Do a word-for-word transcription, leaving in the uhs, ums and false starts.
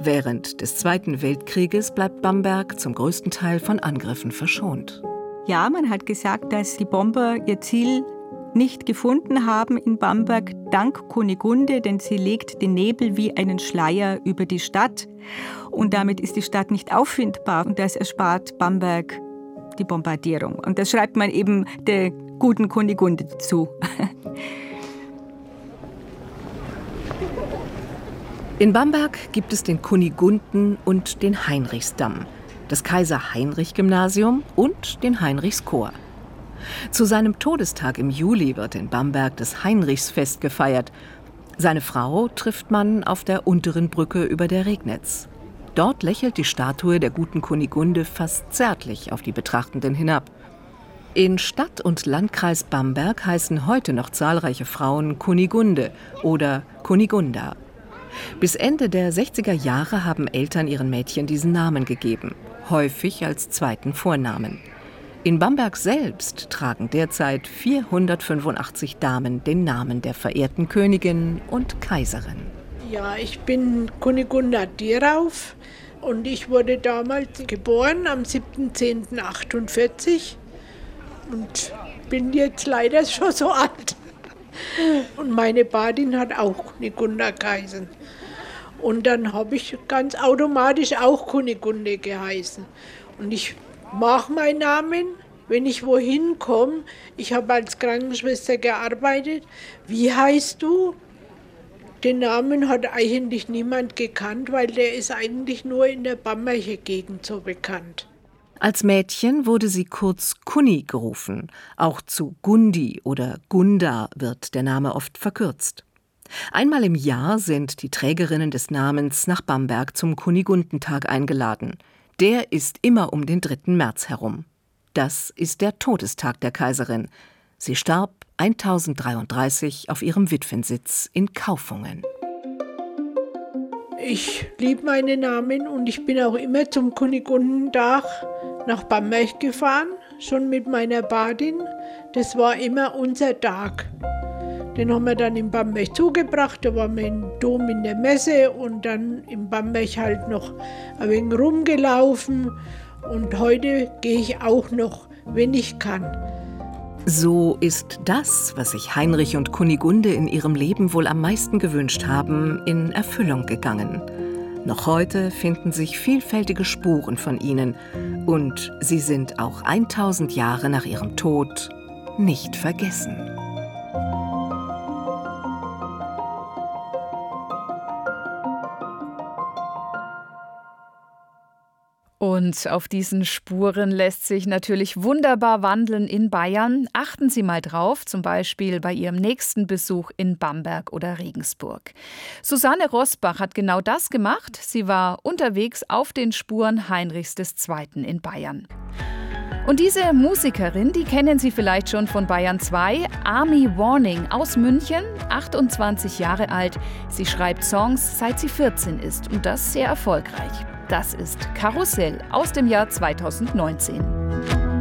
Während des Zweiten Weltkrieges bleibt Bamberg zum größten Teil von Angriffen verschont. Ja, man hat gesagt, dass die Bomber ihr Ziel nicht gefunden haben in Bamberg, dank Kunigunde, denn sie legt den Nebel wie einen Schleier über die Stadt. Und damit ist die Stadt nicht auffindbar und das erspart Bamberg die Bombardierung. Und das schreibt man eben der guten Kunigunde zu. In Bamberg gibt es den Kunigunden- und den Heinrichsdamm, das Kaiser-Heinrich-Gymnasium und den Heinrichschor. Zu seinem Todestag im Juli wird in Bamberg das Heinrichsfest gefeiert. Seine Frau trifft man auf der unteren Brücke über der Regnitz. Dort lächelt die Statue der guten Kunigunde fast zärtlich auf die Betrachtenden hinab. In Stadt und Landkreis Bamberg heißen heute noch zahlreiche Frauen Kunigunde oder Kunigunda. Bis Ende der sechziger Jahre haben Eltern ihren Mädchen diesen Namen gegeben, häufig als zweiten Vornamen. In Bamberg selbst tragen derzeit vierhundertfünfundachtzig Damen den Namen der verehrten Königin und Kaiserin. Ja, ich bin Kunigunda Dierauf und ich wurde damals geboren am siebter zehnter achtundvierzig und bin jetzt leider schon so alt. Und meine Badin hat auch Kunigunda geheißen. Und dann habe ich ganz automatisch auch Kunigunde geheißen. Und ich mag meinen Namen, wenn ich wohin komme. Ich habe als Krankenschwester gearbeitet. Wie heißt du? Den Namen hat eigentlich niemand gekannt, weil der ist eigentlich nur in der Bamberger Gegend so bekannt. Als Mädchen wurde sie kurz Kunni gerufen. Auch zu Gundi oder Gunda wird der Name oft verkürzt. Einmal im Jahr sind die Trägerinnen des Namens nach Bamberg zum Kunigundentag eingeladen. Der ist immer um den dritten März herum. Das ist der Todestag der Kaiserin. Sie starb tausenddreiunddreißig auf ihrem Witwensitz in Kaufungen. Ich liebe meinen Namen und ich bin auch immer zum Kunigundentag nach Bamberg gefahren, schon mit meiner Badin. Das war immer unser Tag. Den haben wir dann in Bamberg zugebracht, da waren wir im Dom in der Messe und dann in Bamberg halt noch ein wenig rumgelaufen. Und heute gehe ich auch noch, wenn ich kann. So ist das, was sich Heinrich und Kunigunde in ihrem Leben wohl am meisten gewünscht haben, in Erfüllung gegangen. Noch heute finden sich vielfältige Spuren von ihnen und sie sind auch tausend Jahre nach ihrem Tod nicht vergessen. Und auf diesen Spuren lässt sich natürlich wunderbar wandeln in Bayern. Achten Sie mal drauf, zum Beispiel bei Ihrem nächsten Besuch in Bamberg oder Regensburg. Susanne Rosbach hat genau das gemacht. Sie war unterwegs auf den Spuren Heinrichs der Zweite in Bayern. Und diese Musikerin, die kennen Sie vielleicht schon von Bayern zwei, Army Warning aus München, achtundzwanzig Jahre alt. Sie schreibt Songs, seit sie vierzehn ist und das sehr erfolgreich. Das ist Karussell aus dem Jahr zweitausendneunzehn.